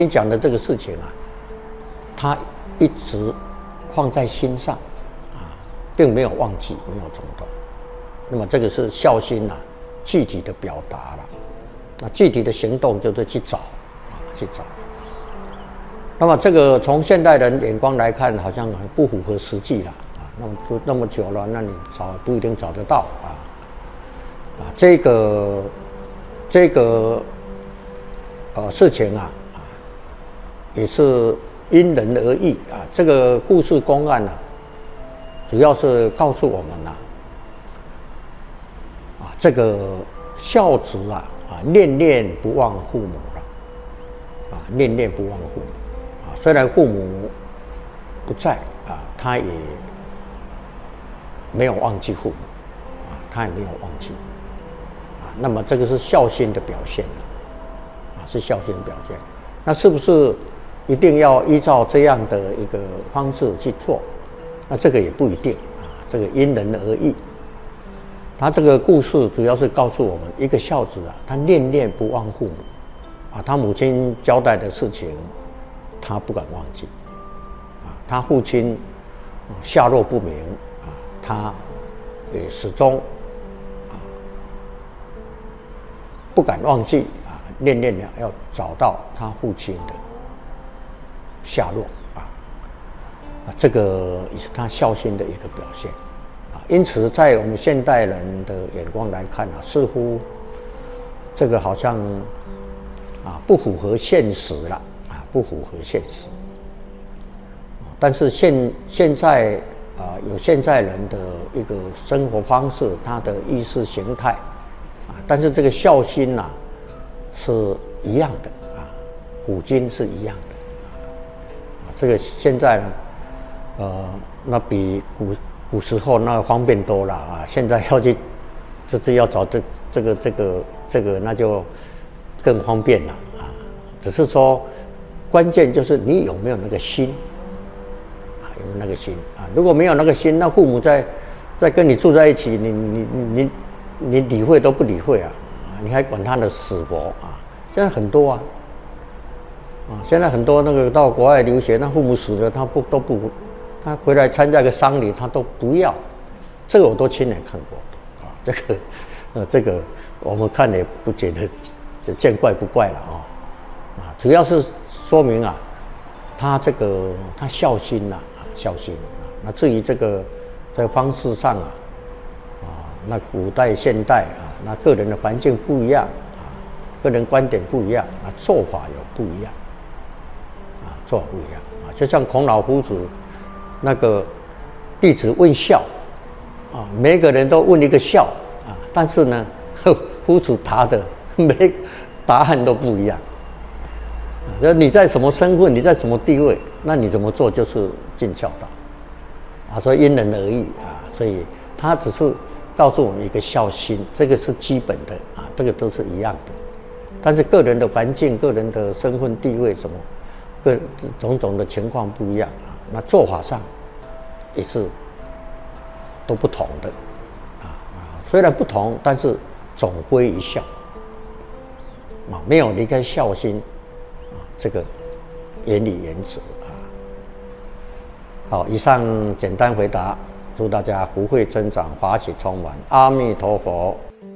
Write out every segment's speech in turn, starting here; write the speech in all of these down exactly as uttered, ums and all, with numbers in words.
你讲的这个事情啊，他一直放在心上啊，并没有忘记，没有中断。那么这个是孝心啊，具体的表达了。那具体的行动就是去找啊，去找。那么这个从现代人眼光来看，好像不符合实际了啊。那么就那么久了，那你找不一定找得到啊。啊，这个这个呃事情啊。也是因人而异啊。这个故事公案呢、啊，主要是告诉我们呐、啊，啊，这个孝子啊，啊，念念不忘父母了，啊，念念不忘父母啊。虽然父母不在啊，他也没有忘记父母啊，他也没有忘记啊。那么这个是孝心的表现啊，是孝心的表现。那是不是一定要依照这样的一个方式去做？那这个也不一定啊，这个因人而异。他这个故事主要是告诉我们，一个孝子啊，他念念不忘父母啊，他母亲交代的事情，他不敢忘记啊，他父亲下落不明啊，他也始终啊不敢忘记啊，念念的要找到他父亲的下落啊，啊，这个也是他孝心的一个表现啊。因此，在我们现代人的眼光来看啊，似乎这个好像啊不符合现实了啊，不符合现实。但是现现在啊，有现在人的一个生活方式，他的意识形态啊，但是这个孝心呐、啊、是一样的啊，古今是一样的。这个现在呢，呃，那比古古时候那方便多了啊！现在要去，这这要找这这个这个这个，那就更方便了啊！只是说，关键就是你有没有那个心啊？有没有那个心啊？如果没有那个心，那父母在在跟你住在一起，你你你你理会都不理会啊！你还管他的死活啊？现在很多啊。啊，现在很多那个到国外留学，那父母死了，他不都不，他回来参加个丧礼，他都不要，这个我都亲眼看过啊。这个，呃，这个我们看也不觉得这见怪不怪了啊。啊，主要是说明啊，他这个他孝心呐、啊，孝心啊。那至于这个在方式上啊，啊，那古代现代啊，那个人的环境不一样啊，个人观点不一样啊，做法有不一样。啊，做法不一样啊，就像孔老夫子那个弟子问孝啊，每个人都问一个孝啊，但是呢，夫子答的每答案都不一样。啊，你在什么身份，你在什么地位，那你怎么做就是尽孝道啊，所以因人而异啊，所以他只是告诉我们一个孝心，这个是基本的啊，这个都是一样的。但是个人的环境、个人的身份地位什么。各种种的情况不一样啊，那做法上也是都不同的啊啊，虽然不同，但是总归一孝啊，没有离开孝心啊这个原理原则啊。好，以上简单回答，祝大家福慧增长，法喜充满，阿弥陀佛。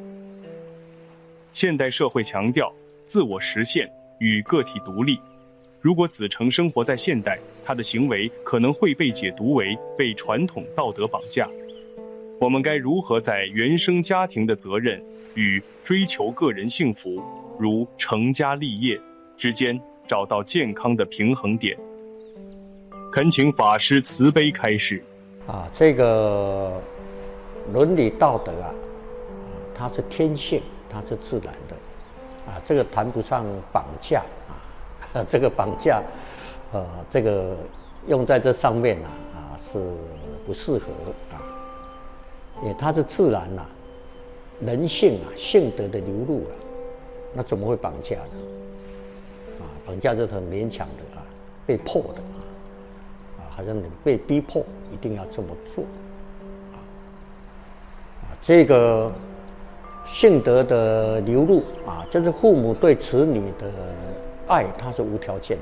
现代社会强调自我实现与个体独立。如果子承生活在现代，他的行为可能会被解读为被传统道德绑架。我们该如何在原生家庭的责任与追求个人幸福，如成家立业之间找到健康的平衡点？恳请法师慈悲开示。 啊，这个伦理道德啊，它是天性，它是自然的，啊，这个谈不上绑架。这个绑架，呃，这个用在这上面啊，啊是不适合啊，因为它是自然呐、啊，人性啊，性德的流露了、啊，那怎么会绑架呢？啊，绑架就是很勉强的啊，被迫的啊，啊，好像你被逼迫一定要这么做，啊，啊，这个性德的流露啊，就是父母对子女的。爱它是无条件的